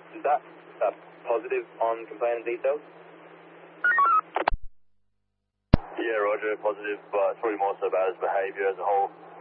Is that positive on complainant details? Yeah, roger, positive, but it's probably more so about his behaviour as a whole.